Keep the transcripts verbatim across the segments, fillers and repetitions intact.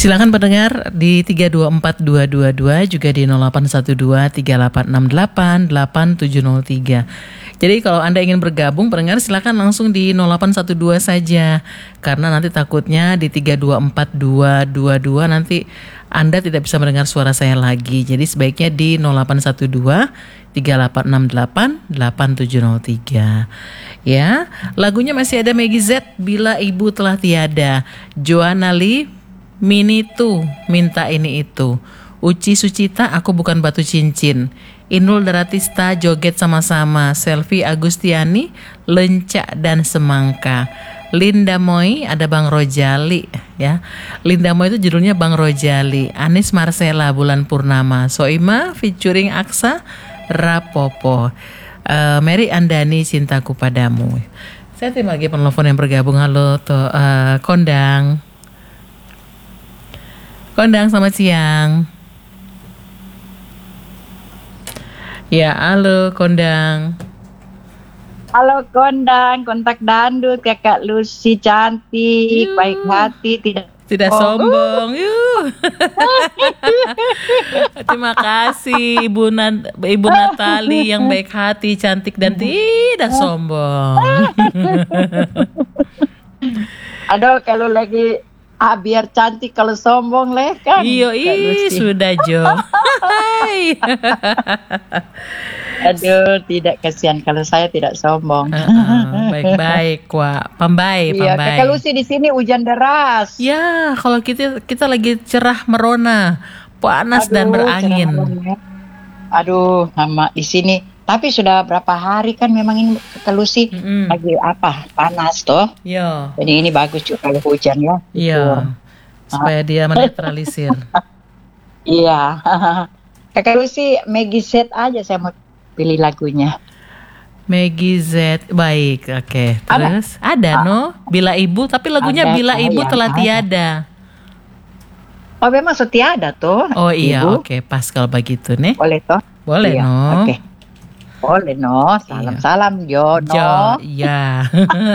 Silakan pendengar di tiga dua empat dua dua dua, juga di nol delapan satu dua tiga delapan enam delapan delapan tujuh nol tiga. Jadi kalau Anda ingin bergabung pendengar, silakan langsung di nol delapan satu dua saja. Karena nanti takutnya di tiga dua empat dua dua dua nanti Anda tidak bisa mendengar suara saya lagi. Jadi sebaiknya di nol delapan satu dua tiga delapan enam delapan delapan tujuh nol tiga. Ya, lagunya masih ada Maggie Z, Bila Ibu Telah Tiada. Joanna Lee, Mini tuh minta ini itu. Uci Sucita, Aku Bukan Batu Cincin. Inul Daratista, Joget Sama-sama. Selvi Agustiani, Lencak dan Semangka. Linda Moy, ada Bang Rojali ya. Linda Moy itu judulnya Bang Rojali. Anis Marcella, Bulan Purnama. Soima featuring Aksa, Rapopo. uh, Mary Andani, Cintaku Padamu. Saya terima lagi penelpon yang bergabung. Halo to, uh, Kondang. Kondang, selamat siang. Ya, halo Kondang. Halo Kondang, kontak dandut, kakak Lucy cantik, Yuh. Baik hati, tidak tidak oh. sombong. Yuh. Terima kasih Ibu Nan- Ibu Natali yang baik hati, cantik dan tidak sombong. Aduh, kalau lagi ah, biar cantik, kalau sombong leh kan. Iyo, ih, sudah Jo. Aduh, tidak, kasihan kalau saya tidak sombong. Uh-uh, baik-baik, Wak. Pambai, iya, pambai. Kakak Lucy di sini hujan deras. Ya, kalau kita kita lagi cerah merona, panas Aduh, dan berangin. Aduh, sama di sini. Tapi sudah berapa hari kan memang ini Kakak Lucy mm-hmm. lagi apa? Panas toh. Iya. Jadi ini bagus juga kalau hujan ya. Iya. Supaya dia menetralisir. Iya. Kakak Lucy, Maggie Z aja saya mau pilih lagunya. Maggie Z, baik, oke. Okay. Terus ada, ada ah. no, Bila Ibu, tapi lagunya ada, Bila Ibu Telah ada. Tiada. Oh, memang setiada tuh. Oh iya, oke, okay. Pas kalau begitu nih. Boleh toh? Boleh iya. no. Oke. Okay. Boleh no. Salam-salam Jo. Jo, iya.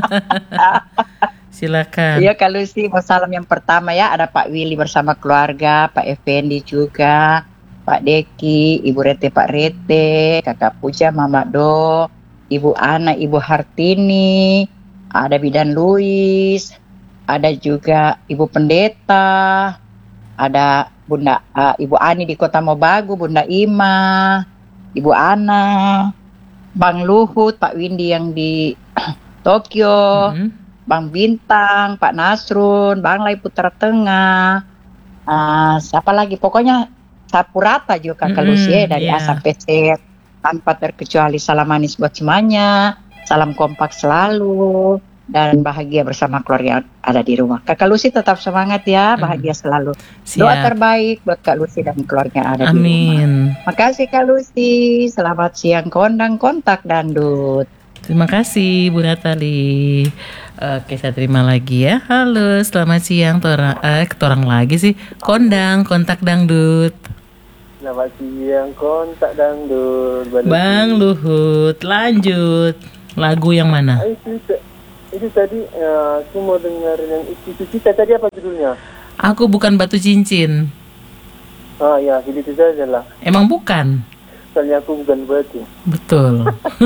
Silakan. Iya, kalau sih mau salam yang pertama ya, ada Pak Willy bersama keluarga, Pak Effendi juga, Pak Deki, Ibu Rete, Pak Rete, Kakak Puja, Mama Do, Ibu Ana, Ibu Hartini, ada Bidan Luis, ada juga Ibu Pendeta, ada Bunda uh, Ibu Ani di Kota Mobagu, Bunda Ima, Ibu Ana, Bang Luhut, Pak Windy yang di Tokyo, mm-hmm. Bang Bintang, Pak Nasrun, Bang Lai Putra Tengah, uh, siapa lagi? Pokoknya sapu rata juga Kakak mm-hmm, Lucy dari yeah. A sampai Z, tanpa terkecuali salam manis buat semuanya, salam kompak selalu, dan bahagia bersama keluarga yang ada di rumah. Kakak Lucy tetap semangat ya, bahagia mm. selalu. Siap. Doa terbaik buat Kak Lucy dan keluarga yang ada Amin. di rumah. Makasih Kak Lucy, selamat siang Kondang Kontak Dandut. Terima kasih Bu Natali. Oke, saya terima lagi ya. Halo, selamat siang. Torang, eh, torang lagi sih. Kondang Kontak Dangdut. Selamat siang Kontak Dangdut. Balik Bang Luhut, lanjut. Lagu yang mana? Itu, itu tadi uh, aku mau dengar yang Uci Sucita tadi, apa judulnya? Aku Bukan Batu Cincin. Ah ya, itu saja lah. Emang bukan? Soalnya aku bukan batu. Betul.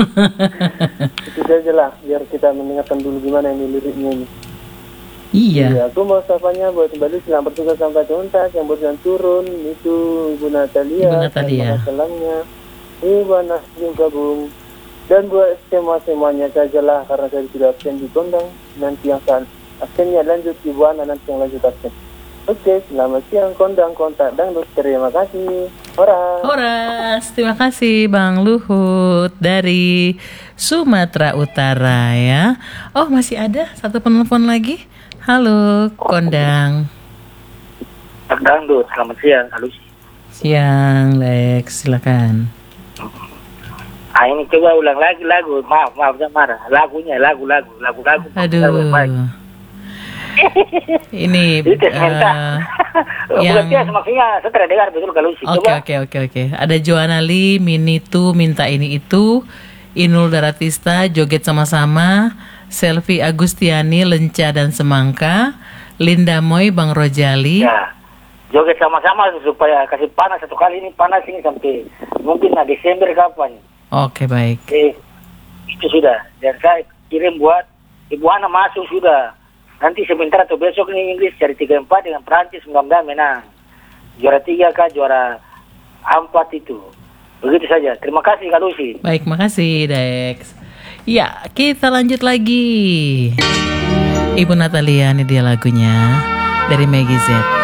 Itu saja lah, biar kita mendengarkan dulu gimana ini liriknya ini. Iya. Iya, aku mau sapanya buat kembali selamat bertugas sampai tuntas, yang barusan turun itu Ibu Natalia. Ibu Natalia. Salamnya. Ibu Anas gabung. Dan buat semua-semuanya sajalah, karena saya sudah absen di Kondang. Nanti yang saat absennya lanjut Ibu Ana, nanti yang lanjut absen. Oke, selamat siang Kondang Kontak Dangdut. Terima kasih. Horas. Horas. Terima kasih Bang Luhut dari Sumatera Utara ya. Oh, masih ada satu penelpon lagi. Halo Kondang. Dangdut, selamat siang. Halo. Siang Lex, silakan. Ah, ini coba ulang lagi lagu. Maaf, maaf jangan marah. Lagunya, lagu-lagu, lagu-lagu. Aduh. Ini uh, yang maksudnya saya terdengar betul kalau sih. Oke oke oke oke. Ada Joanna Lee, Mini tuh minta ini itu, Inul Daratista, Joget Sama-sama, Selvi Agustiani, Lenca dan Semangka, Linda Moy, Bang Rojali, ya. joget sama-sama supaya kasih panas satu kali ini panas ini sampai mungkin nah Desember kapan. Oke, baik. Eh, itu sudah. Dan saya kirim buat Ibu Ana masuk sudah. Nanti sebentar atau besok nih Inggris cari tiga empat dengan Prancis mudah-mudahan menang. Juara tiga kah, juara empat itu. Begitu saja. Terima kasih Kak Lucy. Baik, makasih Dex. Ya, kita lanjut lagi. Ibu Natalia, ini dia lagunya dari Maggie Z.